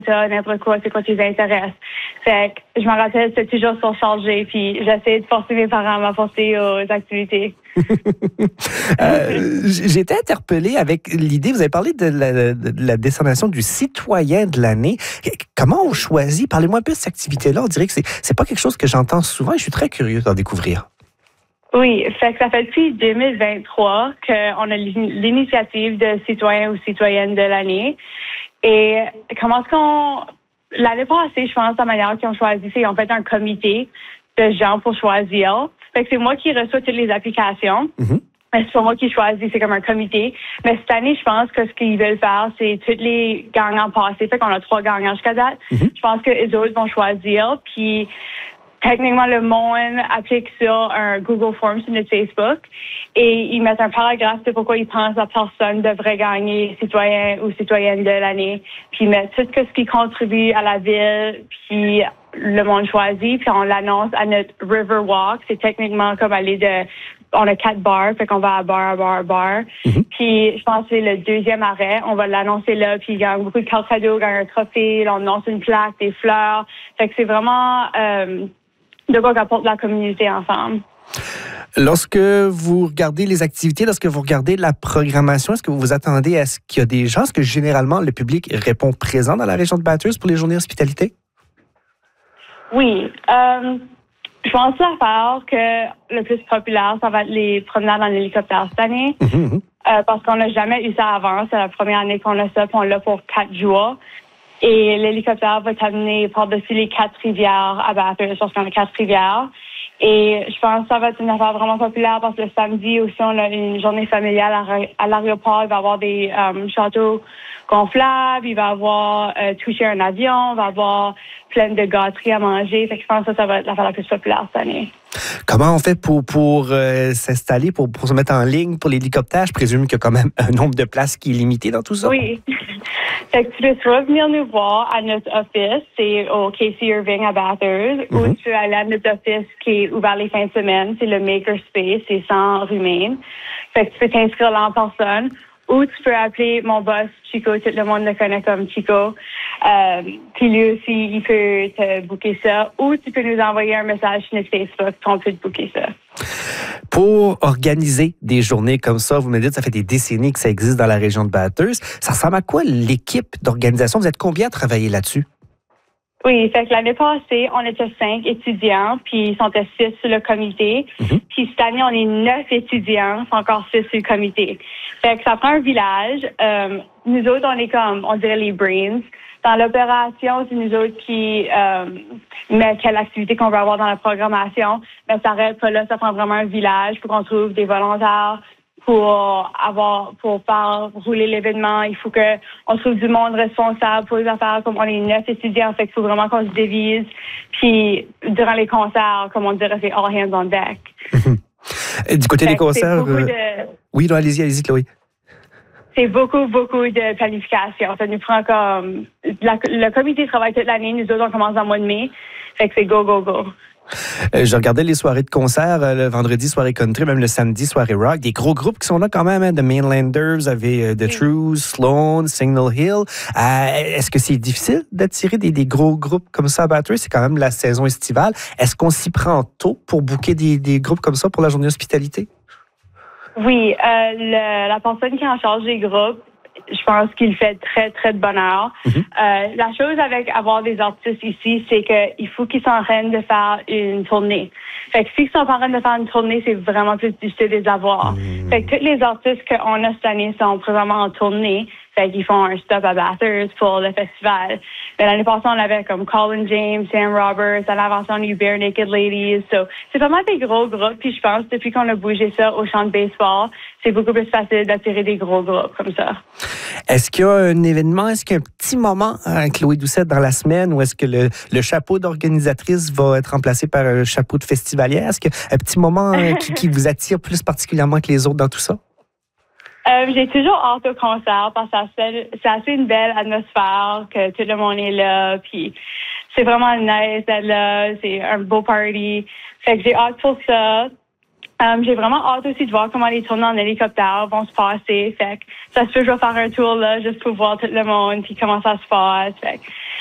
n'importe quoi, c'est quoi qui les intéresse. Fait que je me rappelle, c'était toujours surchargé, puis j'essayais de forcer mes parents à m'apporter aux activités. J'ai été interpellée avec l'idée, vous avez parlé de la décernition du citoyen de l'année. Comment on choisit? Parlez-moi un peu de cette activité-là. On dirait que c'est pas quelque chose que j'entends souvent et je suis très curieux d'en découvrir. Oui, fait que ça fait depuis 2023 qu'on a l'initiative de citoyen ou citoyenne de l'année. Et comment est-ce qu'on... L'année passée, je pense, la manière qu'ils ont choisi, c'est qu'ils ont fait un comité de gens pour choisir. Fait que c'est moi qui reçois toutes les applications. Mm-hmm. Mais c'est pas moi qui choisis, c'est comme un comité. Mais cette année, je pense que ce qu'ils veulent faire, c'est tous les gagnants passés. Fait qu'on a 3 gagnants jusqu'à date. Mm-hmm. Je pense que les autres vont choisir. Puis, techniquement, le monde applique sur un Google Form sur notre Facebook et ils mettent un paragraphe de pourquoi ils pensent que la personne devrait gagner citoyen ou citoyenne de l'année. Puis ils mettent tout ce qui contribue à la ville, puis le monde choisit, puis on l'annonce à notre Riverwalk. C'est techniquement comme aller on a 4 bars, fait qu'on va à bar. Mm-hmm. Puis je pense que c'est le 2e arrêt. On va l'annoncer là, puis il gagne beaucoup de cartes cadeaux, gagne un trophée, là, on annonce une plaque, des fleurs. Fait que c'est vraiment de quoi qu'apporte la communauté ensemble. Lorsque vous regardez les activités, lorsque vous regardez la programmation, est-ce que vous vous attendez à ce qu'il y a des gens? Est-ce que généralement le public répond présent dans la région de Bathurst pour les journées hospitalité? Oui. Je pense l'affaire que le plus populaire, ça va être les promenades en hélicoptère cette année. Mm-hmm. Parce qu'on n'a jamais eu ça avant. C'est la première année qu'on a ça, puis on l'a pour 4 jours. Et l'hélicoptère va t'amener par-dessus les 4 rivières à Bathurst, parce qu'on a 4 rivières. Et je pense que ça va être une affaire vraiment populaire parce que le samedi aussi, on a une journée familiale à l'aéroport. Il va y avoir des châteaux gonflables, il va y avoir toucher un avion, il va y avoir plein de gâteries à manger. Fait que je pense que ça va être l'affaire la plus populaire cette année. Comment on fait pour s'installer, pour se mettre en ligne pour l'hélicoptère? Je présume qu'il y a quand même un nombre de places qui est limité dans tout ça. Oui. Fait que tu peux soit venir nous voir à notre office, c'est au Casey Irving à Bathurst, Mm-hmm. ou tu peux aller à notre office qui est ouvert les fins de semaine, c'est le Makerspace, c'est 100 rue Main. Fait que tu peux t'inscrire là en personne, ou tu peux appeler mon boss Chico, tout le monde le connaît comme Chico. Puis lui aussi, il peut te booker ça, ou tu peux nous envoyer un message sur notre Facebook, puis on peut te booker ça. Pour organiser des journées comme ça, vous me dites, ça fait des décennies que ça existe dans la région de Bathurst. Ça ressemble à quoi l'équipe d'organisation? Vous êtes combien à travailler là-dessus? Oui, fait que l'année passée, on était 5 étudiants, puis ils sont 6 sur le comité. Mm-hmm. Puis cette année, on est 9 étudiants, encore 6 sur le comité. Fait que ça prend un village. Nous autres, on est comme, on dirait les brains. Dans l'opération, c'est nous autres qui mettent quelle activité qu'on veut avoir dans la programmation. Mais ça reste pas là, ça prend vraiment un village pour qu'on trouve des volontaires pour faire rouler l'événement. Il faut qu'on trouve du monde responsable pour les affaires. Comme on est 9 étudiants, fait qu'il faut vraiment qu'on se divise. Puis durant les concerts, comme on dirait, c'est all hands on deck. Du côté des concerts... Oui, non, allez-y, Chloé. C'est beaucoup de planification. Ça nous prend comme... Le comité travaille toute l'année. Nous autres, on commence en mois de mai. Fait que c'est go. Je regardais les soirées de concert, le vendredi, soirée country, même le samedi, soirée rock. Des gros groupes qui sont là quand même, hein, The Mainlanders, vous avez The Truth, Sloan, Signal Hill. Est-ce que c'est difficile d'attirer des gros groupes comme ça à Bathurst? C'est quand même la saison estivale. Est-ce qu'on s'y prend tôt pour booker des groupes comme ça pour la journée hospitalité? Oui, la personne qui est en charge des groupes, je pense qu'il fait très de bonheur. Mm-hmm. La chose avec avoir des artistes ici, c'est qu'il faut qu'ils sont en train de faire une tournée. Fait que s'ils sont en train de faire une tournée, c'est vraiment plus difficile de les avoir. Fait que tous les artistes qu'on a cette année sont présentement en tournée. Fait qu'ils font un stop à Bathurst pour le festival. Mais l'année passée, on avait comme Colin James, Sam Roberts, à l'avant, on a eu Bare Naked Ladies. So, c'est vraiment des gros groupes. Puis je pense, depuis qu'on a bougé ça au champ de baseball, c'est beaucoup plus facile d'attirer des gros groupes comme ça. Est-ce qu'il y a un événement, est-ce qu'il y a un petit moment, Chloé Doucette, dans la semaine, où est-ce que le chapeau d'organisatrice va être remplacé par un chapeau de festivalière? Est-ce qu'il y a un petit moment qui vous attire plus particulièrement que les autres dans tout ça? J'ai toujours hâte au concert parce que c'est assez une belle atmosphère, que tout le monde est là, puis c'est vraiment nice d'être là, c'est un beau party. Fait que j'ai hâte pour ça. J'ai vraiment hâte aussi de voir comment les tournées en hélicoptère vont se passer. Fait que ça se peut que je vais faire un tour là juste pour voir tout le monde puis comment ça se passe. Fait que